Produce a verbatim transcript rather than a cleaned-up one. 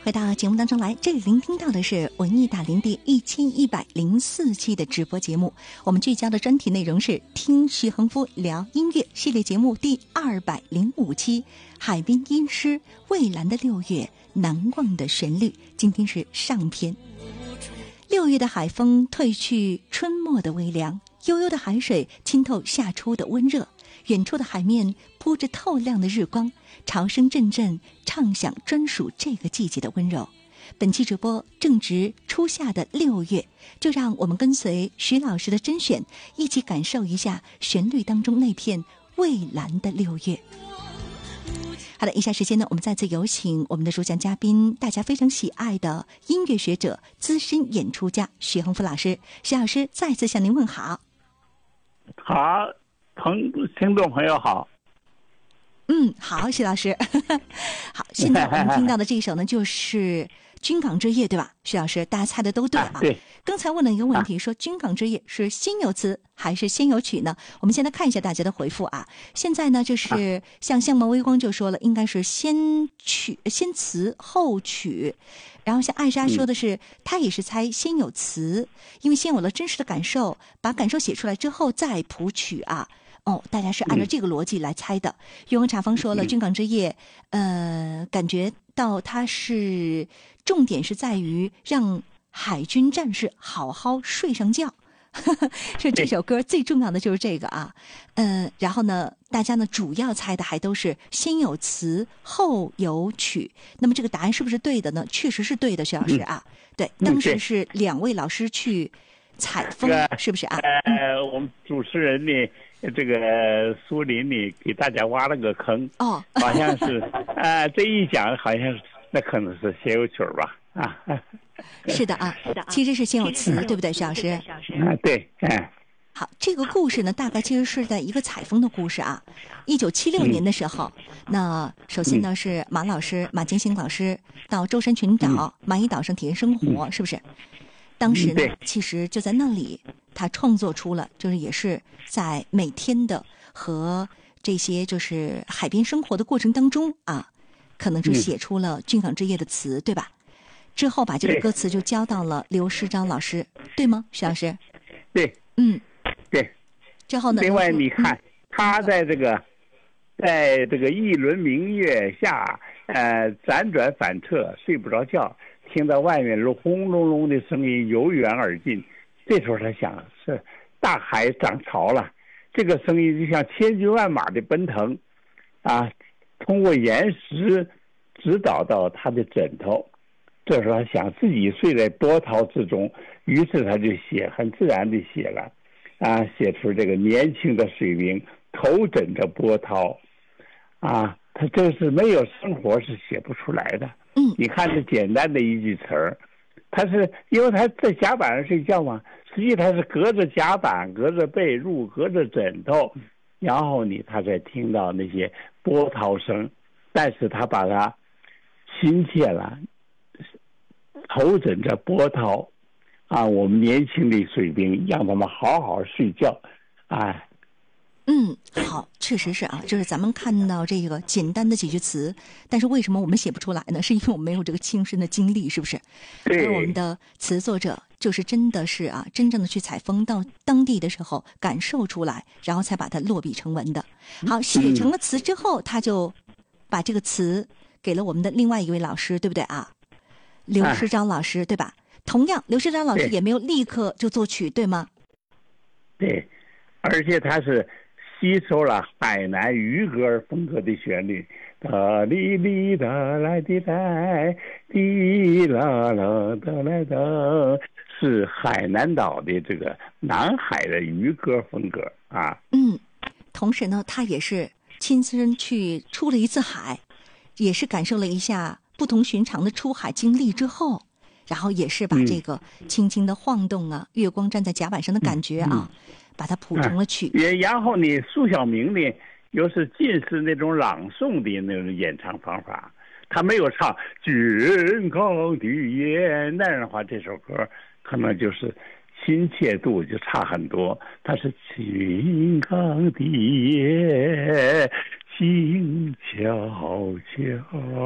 回到节目当中来，这里聆听到的是文艺大林第一千一百零四期的直播节目。我们聚焦的专题内容是听徐恒夫聊音乐系列节目第二百零五期，海滨音诗，蔚蓝的六月，难忘的旋律。今天是上篇。六月的海风褪去春末的微凉，悠悠的海水浸透夏初的温热，远处的海面铺着透亮的日光，潮声阵阵，唱响专属这个季节的温柔。本期直播正值初夏的六月，就让我们跟随徐老师的甄选，一起感受一下旋律当中那片蔚蓝的六月。好的，以下时间呢，我们再次有请我们的主讲嘉宾，大家非常喜爱的音乐学者、资深演出家徐恒夫老师。徐老师再次向您问好。 好，朋听众朋友好。 嗯，好，徐老师。好，现在我们听到的这一首呢，就是《军港之夜》，对吧？徐老师，大家猜的都对啊。 啊对。 刚才问了一个问题，说《军港之夜》是先有词还是先有曲呢？我们现在看一下大家的回复啊。现在呢，就是像相貌微光就说了，应该是先曲、先词后曲。然后像艾莎说的是，嗯、他也是猜先有词，因为先有了真实的感受，把感受写出来之后再谱曲啊。哦，大家是按照这个逻辑来猜的。月光茶坊说了，《军港之夜》，呃，感觉到它是重点是在于让海军战士好好睡上觉。是这首歌最重要的就是这个啊，呃，然后呢，大家呢主要猜的还都是先有词后有曲。那么这个答案是不是对的呢？确实是对的，徐老师啊。嗯、对，当时是两位老师去采风，嗯、是不是啊？ 呃，我们主持人呢？这个苏林里给大家挖了个坑哦， 好像是啊、呃，这一讲好像是那可能是先有曲吧啊， 是的啊，是的，其实是先有词，对不对，徐老师？ 啊，对，嗯。 好，这个故事呢，大概其实是在一个采风的故事啊。一九七六年的时候，嗯、那首先呢是马老师马金星老师到舟山群岛、嗯、蚂蚁岛上体验生活，嗯、是不是？当时呢，其实就在那里，他创作出了，就是也是在每天的和这些就是海边生活的过程当中啊，可能是写出了《军港之夜》的词，对吧？之后把这个歌词就交到了刘诗章老师，对吗，徐老师？ 对， 嗯， 对。 之后呢？ 另外，你看、嗯、他在这个，在这个一轮明月下，呃，辗转反侧，睡不着觉。听到外面轰隆隆的声音由远而近，这时候他想是大海涨潮了，这个声音就像千军万马的奔腾，啊，通过岩石指导到他的枕头。这时候他想自己睡在波涛之中，于是他就写，很自然的写了，啊，写出这个年轻的水兵头枕着波涛，啊，他这是没有生活是写不出来的。 嗯， 你看这简单的一句词儿，他是因为他在甲板上睡觉嘛，实际他是隔着甲板、隔着被褥、隔着枕头，然后你他才听到那些波涛声，但是他把它亲切了，头枕着波涛，啊，我们年轻的水兵让他们好好睡觉，哎。 嗯，好，确实是啊，就是咱们看到这个简单的几句词，但是为什么我们写不出来呢？是因为我们没有这个亲身的经历，是不是？而我们的词作者就是真的是啊，真正的去采风到当地的时候感受出来，然后才把它落笔成文的。好，写成了词之后，他就把这个词给了我们的另外一位老师，对不对啊？刘诗章老师，对吧？同样，刘诗章老师也没有立刻就作曲，对吗？ 对，而且他是吸收了海南渔歌风格的旋律，哒哩哩哒来滴来，滴啦啦哒来哒，是海南岛的这个南海的渔歌风格啊。 嗯，同时呢，他也是亲身去出了一次海，也是感受了一下不同寻常的出海经历之后，然后也是把这个轻轻的晃动啊，嗯、月光站在甲板上的感觉啊。嗯嗯把它谱成了曲， 也然后呢，苏小明呢又是近似那种朗诵的那种演唱方法，他没有唱军港的夜那样的话，这首歌可能就是亲切度就差很多。他是军港的夜静悄悄。